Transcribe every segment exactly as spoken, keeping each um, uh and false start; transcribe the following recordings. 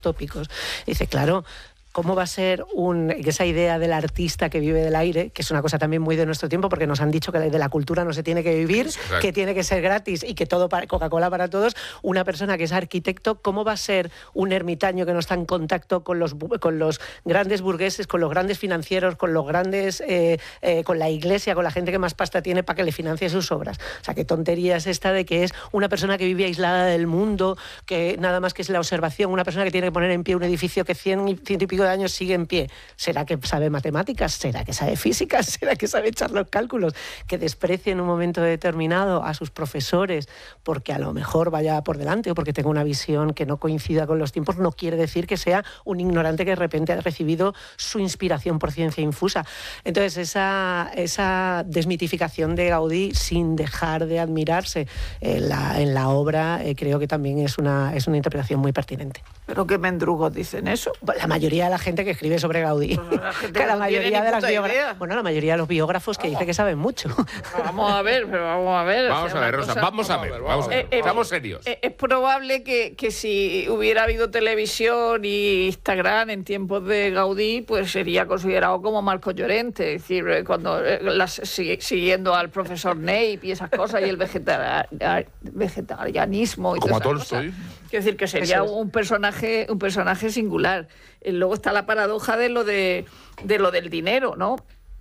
tópicos. Dice, claro, ¿cómo va a ser un, esa idea del artista que vive del aire, que es una cosa también muy de nuestro tiempo, porque nos han dicho que de la cultura no se tiene que vivir, exacto, que tiene que ser gratis y que todo para Coca-Cola para todos? Una persona que es arquitecto, ¿cómo va a ser un ermitaño que no está en contacto con los, con los grandes burgueses, con los grandes financieros, con los grandes, eh, eh, con la iglesia, con la gente que más pasta tiene para que le financie sus obras? O sea, qué tontería es esta de que es una persona que vive aislada del mundo, que nada más que es la observación, una persona que tiene que poner en pie un edificio que cien y ciento y pico de años sigue en pie. ¿Será que sabe matemáticas? ¿Será que sabe física? ¿Será que sabe echar los cálculos? Que desprecie en un momento determinado a sus profesores porque a lo mejor vaya por delante o porque tenga una visión que no coincida con los tiempos, no quiere decir que sea un ignorante que de repente ha recibido su inspiración por ciencia infusa. Entonces, esa, esa desmitificación de Gaudí sin dejar de admirarse en la, en la obra, eh, creo que también es una, es una interpretación muy pertinente. ¿Pero qué mendrugos dicen eso? La mayoría de la gente que escribe sobre Gaudí. Pues la gente que la no mayoría de las biógrafos, bueno, la mayoría de los biógrafos que dice que saben mucho. Vamos a ver, pero vamos a ver. Vamos o sea, a ver, Rosa, cosa... vamos a ver, vamos a ver. Eh, eh, Estamos serios. Eh, es probable que, que si hubiera habido televisión y Instagram en tiempos de Gaudí, pues sería considerado como Marco Llorente, es decir, cuando eh, las, si, siguiendo al profesor Ney y esas cosas y el vegetar, vegetarianismo y como a todas esas Tolstoy. cosas. Quiero decir que sería un personaje, un personaje singular. Eh, luego está la paradoja de lo de, de lo del dinero, ¿no?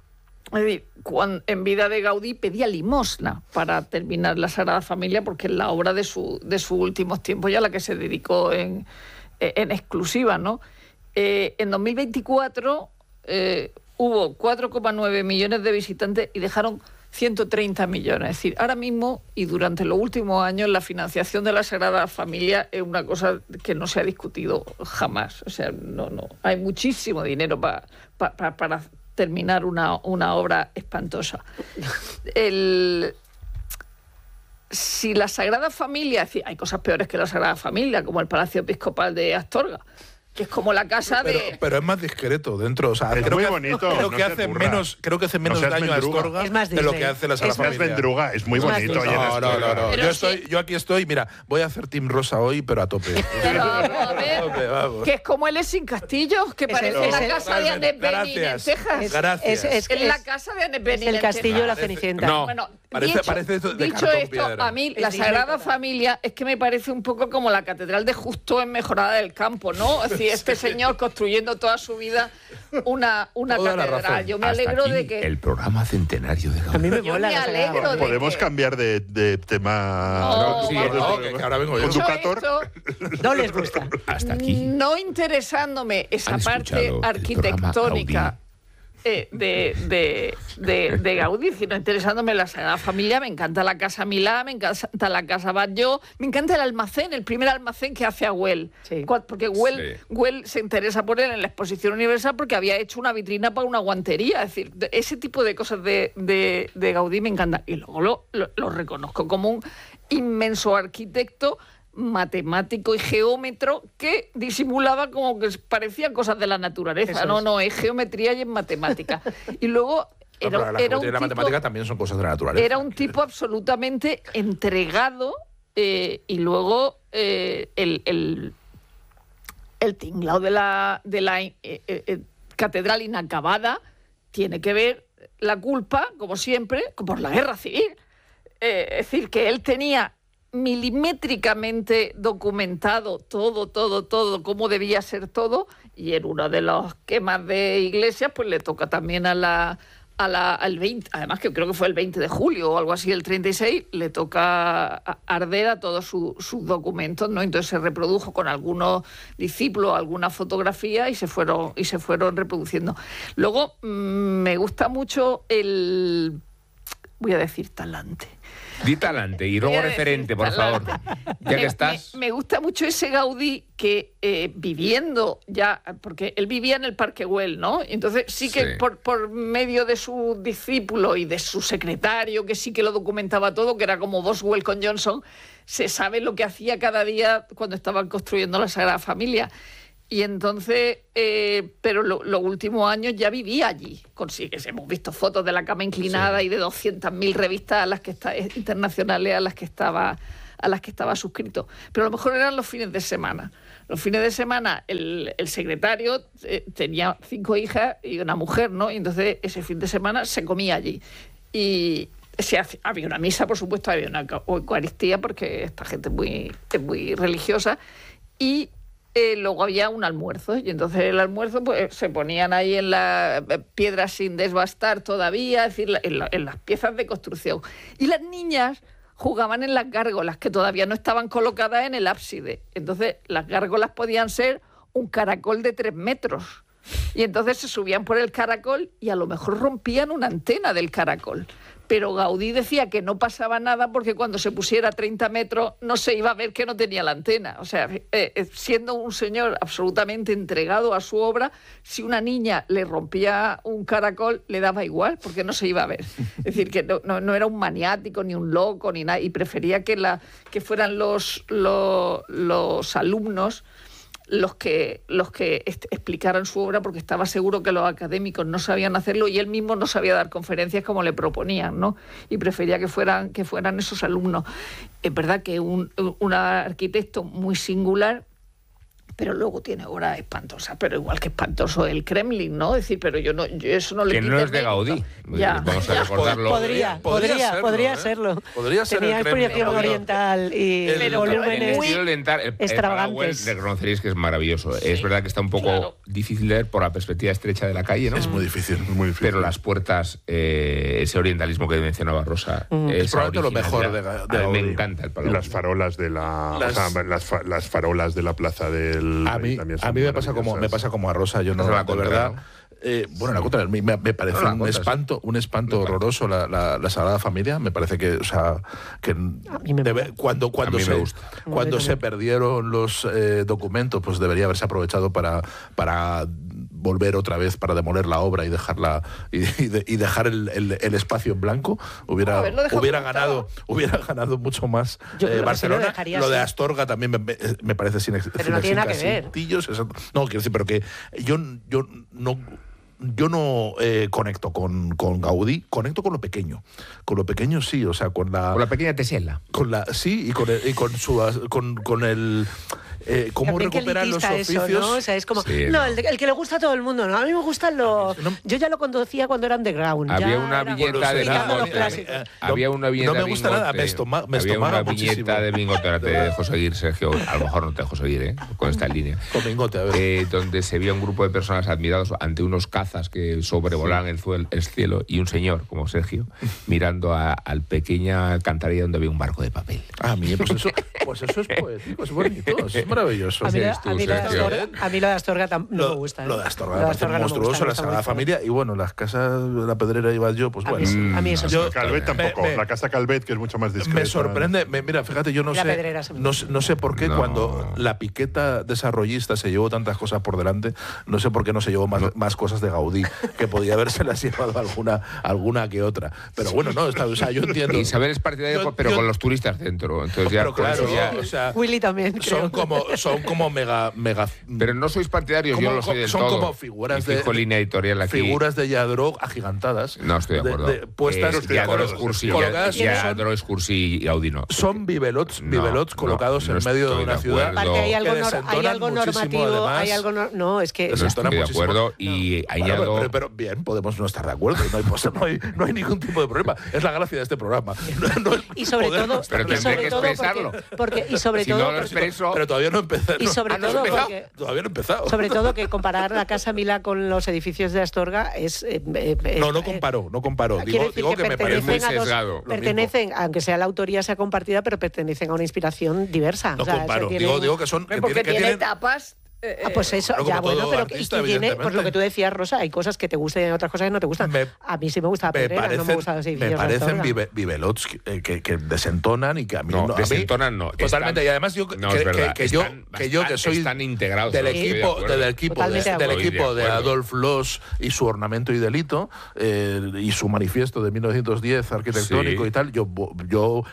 Es decir, cuando, en vida de Gaudí pedía limosna para terminar la Sagrada Familia, porque es la obra de, su, de sus últimos tiempos, ya a la que se dedicó en, en exclusiva, ¿no? Eh, en dos mil veinticuatro eh, hubo cuatro coma nueve millones de visitantes y dejaron ciento treinta millones. Es decir, ahora mismo y durante los últimos años la financiación de la Sagrada Familia es una cosa que no se ha discutido jamás. O sea, no, no. Hay muchísimo dinero pa, pa, pa, para terminar una, una obra espantosa. El... Si la Sagrada Familia... Es decir, hay cosas peores que la Sagrada Familia, como el Palacio Episcopal de Astorga, que es como la casa pero, de... Pero es más discreto dentro, o sea, es creo muy que, bonito. Creo no que hace menos, creo que hace menos no daño mendruga. a Astorga es más de lo que hace la Sagrada es Familia. Es mendruga, es muy es bonito. No, no, no, no. Pero Yo, sí. estoy, yo aquí estoy, mira, voy a hacer Team Rosa hoy, pero a tope. Pero vamos a ver, A tope, vamos. que es como el Sin Castillo, que Es parece el- la es el- casa de Annette Bening en Gracias. Texas. Es- Gracias. es- es- Es la casa de Annette Bening Es el en castillo de la Texas. Cenicienta. No. Bueno, Parece- dicho, parece esto de dicho cartón esto, piedra. a mí Es la Disney Sagrada total. Familia es que me parece un poco como la Catedral de Justo en Mejorada del Campo, ¿no? Es decir, este señor construyendo toda su vida una, una Toda la catedral. razón. Yo me Hasta alegro aquí de que... el programa centenario de Gaudí. A mí me Yo mola me la Sagrada alegro Familia. de Podemos que- cambiar de, de tema. No, Sí, vamos. no, que, que ahora vengo yo. Con tu- Dicho Educator. esto, No les gusta. Hasta aquí. no interesándome esa Han parte escuchado el arquitectónica programa eh, de, de, de, de Gaudí, sino interesándome la Sagrada Familia. Me encanta la Casa Milá, me encanta la Casa Batlló, me encanta el almacén, el primer almacén que hace a Güell. Sí. Cua- Porque Güell, Sí. Güell se interesa por él en la Exposición Universal porque había hecho una vitrina para una guantería. Es decir, de- ese tipo de cosas de, de, de Gaudí me encanta. Y luego lo, lo, lo reconozco como un inmenso arquitecto, matemático y geómetro que disimulaba como que parecían cosas de la naturaleza. Eso no, es. no, es geometría y es matemática. Y luego No, era, pero la era geometría un y la tipo, matemática también son cosas de la naturaleza. era un tipo absolutamente entregado eh, y luego eh, el, el, el tinglao de la, de la eh, eh, eh, catedral inacabada tiene que ver la culpa, como siempre, por la guerra civil. Eh, es decir, que él tenía milimétricamente documentado todo, todo, todo, cómo debía ser todo, y en una de las quemas de iglesias, pues le toca también a la, a la, al veinte, además que creo que fue el veinte de julio o algo así, el treinta y seis, le toca arder a todos su, sus documentos, ¿no? Entonces se reprodujo con algunos discípulos, alguna fotografía y se fueron, y se fueron reproduciendo. Luego, mmm, me gusta mucho el, voy a decir talante. Di talante y luego Voy a decir referente, por favor. talante. Ya Me- que estás... Me, me gusta mucho ese Gaudí que eh, viviendo ya, porque él vivía en el Parque Güell, ¿no? Entonces sí que Sí. por, por medio de su discípulo y de su secretario, que sí que lo documentaba todo, que era como Boswell con Johnson, se sabe lo que hacía cada día cuando estaban construyendo la Sagrada Familia. Y entonces, eh, pero los lo últimos años ya vivía allí. Consigues, hemos visto fotos de la cama inclinada, sí, y de doscientas mil revistas a las que está, internacionales a las que estaba a las que estaba suscrito. Pero a lo mejor eran los fines de semana. Los fines de semana el, el secretario eh, tenía cinco hijas y una mujer, ¿no? Y entonces ese fin de semana se comía allí. Y se hace, había una misa, por supuesto, había una eucaristía, porque esta gente es muy, es muy religiosa. Y eh, luego había un almuerzo. Y entonces el almuerzo pues se ponían ahí en las piedras sin desbastar todavía, es decir, en, la, en las piezas de construcción. Y las niñas jugaban en las gárgolas, que todavía no estaban colocadas en el ábside. Entonces, las gárgolas podían ser un caracol de tres metros. Y entonces se subían por el caracol y a lo mejor rompían una antena del caracol. Pero Gaudí decía que no pasaba nada porque cuando se pusiera a treinta metros no se iba a ver que no tenía la antena. O sea, eh, siendo un señor absolutamente entregado a su obra, si una niña le rompía un caracol, le daba igual porque no se iba a ver. Es decir, que no, no, no era un maniático, ni un loco, ni nada, y prefería que, la, que fueran los, los, los alumnos los que, los que explicaran su obra, porque estaba seguro que los académicos no sabían hacerlo y él mismo no sabía dar conferencias como le proponían, ¿no? Y prefería que fueran, que fueran esos alumnos. Es verdad que un, un arquitecto muy singular, pero luego tiene obras espantosas, pero igual que espantoso el Kremlin, ¿no? Es decir, pero yo no, yo eso no le que quito no es de mérito. Gaudí. Ya. Vamos a recordarlo. Podría, podría, podría serlo. ¿eh? Podría ser Tenía el Kremlin, expropiación ¿no? oriental y El- El volúmenes estilo oriental, el, el extravagantes. Paraguay, reconoceréis que es maravilloso. Sí, es verdad que está un poco claro. difícil de ver por la perspectiva estrecha de la calle, ¿no? Es muy difícil. Es muy difícil. Pero las puertas, eh, ese orientalismo que mencionaba Rosa, Es esa probablemente lo mejor originalidad. de Ga- de A mí me Gaudí. encanta el Y Paraguay. las farolas de la Las- o sea, las, fa- las farolas de la plaza del A mí, también son a mí me pasa como me maravillosas. pasa como a Rosa, yo no, Es la de contra, verdad. ¿no? Eh, bueno, la contra, me, me parece No, la un contra, sí. espanto, un espanto horroroso la, la, la Sagrada Familia. Me parece que, o sea, que mí me debe- mola. cuando cuando A mí se me gusta. cuando A mí se perdieron los eh, documentos, pues debería haberse aprovechado para para volver otra vez para demoler la obra y dejarla y, y de- y dejar el, el- el espacio en blanco. Hubiera Haberlo dejado hubiera como ganado hubiera ganado mucho más Yo eh, creo que sí lo Barcelona. dejaría Lo de así. Astorga también me, me- me parece sin ex- Pero no tiene nada que ver. Cintillos, exacto. No, quiero decir, pero que yo, yo no. Yo no eh, conecto con, con Gaudí, conecto con lo pequeño. Con lo pequeño sí, o sea, con la. Con la pequeña Tesela. Con la sí, y con, el, y con su as- con, con el. Eh, cómo También qué recuperan los elitista oficios. eso, ¿no? O sea, es como, Sí, no, no. El, de- el que le gusta a todo el mundo, ¿no? A mí me gustan los... No- Yo ya lo conducía cuando era underground. Había ya una era- viñeta Bueno, de será, Quitando los Bingote. clásicos. eh, Había no- una viñeta no me de gusta Bingote. nada, me estoma- me Había estomaga una viñeta muchísimo. de Bingote, ahora te dejo seguir, Sergio. A lo mejor no te dejo seguir, ¿eh? Con esta línea. Con Bingote, a ver. Eh, donde se veía un grupo de personas admirados ante unos cazas que sobrevolaban el, zuel- el cielo y un señor, como Sergio, mirando a, al pequeña alcantarilla donde había un barco de papel. A mí, pues eso, pues eso es poético, es bonito, es maravilloso. A mí, Eres a tú, mí lo de Sergio. Astorga, a mí lo de Astorga tam- no Lo, me gusta. ¿eh? lo de Astorga, Lo me de parece Astorga no me monstruoso, gusta, me la está Sagrada muy feo. Familia, y bueno, las casas, la Pedrera iba yo, pues A mí bueno. sí, a mí eso sí. Yo- Calvet tampoco, me- la casa Calvet, que es mucho más discreta. Me sorprende, me- mira, fíjate, yo no La sé, Pedrera se me- no, sé- no sé por qué No. cuando la piqueta desarrollista se llevó tantas cosas por delante, no sé por qué no se llevó más, más cosas de Gaudí, que podía haberse las llevado alguna, alguna que otra. Pero bueno, no, está, o sea, yo entiendo. Isabel es partidaria, Yo- pero yo- con los turistas dentro. Entonces ya, Pero por eso claro, ya- o sea, Willy también, creo. son como, son como mega, mega. Pero no sois partidarios, yo como- lo soy del son todo. como figuras Y fijo de línea editorial aquí. figuras de Yadro agigantadas. No estoy de acuerdo. puestas es Yadro es cursi, colocadas ya- son- Yadro es cursi y Gaudí no. son bibelots, No, bibelots no, colocados no en medio de estoy una de ciudad. acuerdo. Aparte hay algo, que nor- hay desentonan algo muchísimo, normativo, además. hay algo... no- no, es que... No Eso estoy estará de muchísimo. acuerdo y Bueno, añado... pero, pero bien, podemos no estar de acuerdo, no hay, pues, no hay, no hay ningún tipo de problema. Es la gracia de este programa. No- no es Y sobre poder no todo, estar Pero y de tendré sobre que todo expresarlo. porque, porque- y sobre Si todo no lo porque- expreso... Pero todavía no he empezado. Y no. sobre Ah, ¿no has todo empezado? porque- Todavía no he empezado. sobre todo que comparar la Casa Milá con los edificios de Astorga es... eh, eh, No, es- no comparo, no comparo. Quiero Digo, decir digo que, me pertenecen parece muy a dos- sesgado. Lo pertenecen, aunque sea la autoría sea compartida, pero pertenecen a una inspiración diversa. No O sea, comparo. se tienen- Digo, digo que son. Que Porque tienen, que tiene tienen- etapas. eh, Ah, pues eso, Claro, ya como bueno, todo pero artista, y que tiene, pues lo que evidentemente. tú decías, Rosa, hay cosas que te gustan y otras cosas que no te gustan. Me- a mí sí me gusta la me Pedrera, no me gustan los parecen, me edificios de parecen Astorga. vive- vivelots que, que- que desentonan y que a mí No, no, a mí- desentonan no. Totalmente. Están- y además yo que, No, es que- verdad. que yo Están que yo que bastan- soy están integrados, del no estoy de equipo acuerdo. del equipo de, Totalmente de del acuerdo. equipo Estoy de, de acuerdo. Adolf Loos y su ornamento y delito eh, y su manifiesto de mil novecientos diez arquitectónico Sí. y tal. Yo yo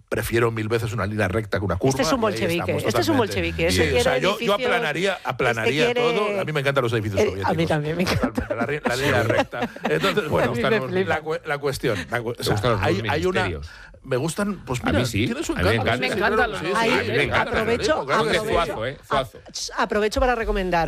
prefiero mil veces una línea recta que una curva. Este es un bolchevique, este es un bolchevique. Este Sí, quiere o sea, yo, yo edificios- aplanaría, aplanaría este quiere- todo. A mí me encantan los edificios Eh, soviéticos. a mí también me encanta. Totalmente, la, ri- la línea recta. Entonces, bueno, A mí gustan me los- flipa. la, cu- la cuestión. la cu- o ¿Te sea, gustan los hay, hay una. ministerios? Me gustan, pues A mira, mí sí, tiene su a mí me encanto. encanta. Me encantan los Sí, sí, Ahí, sí, a mí me encanta. aprovecho, claro que Creo que es sí. aprovecho, Zuazo, ¿eh? Zuazo. a- aprovecho para recomendar